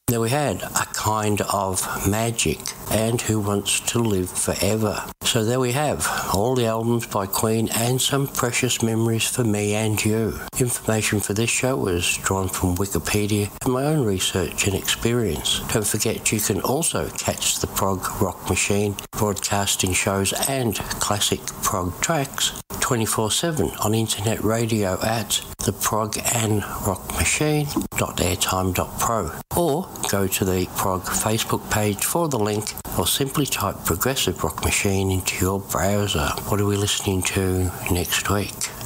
Then we had A Kind of Magic and Who Wants to Live Forever. So there we have all the albums by Queen and some precious memories for me and you. Information for this show was drawn from Wikipedia and my own research and experience. Don't forget you can also catch the Prog Rock Machine broadcasting shows and classic prog tracks 24/7 on internet radio at theprogandrockmachine.airtime.pro, or go to the Prog Facebook page for the link, or simply type Progressive Rock Machine into your browser. What are we listening to next week?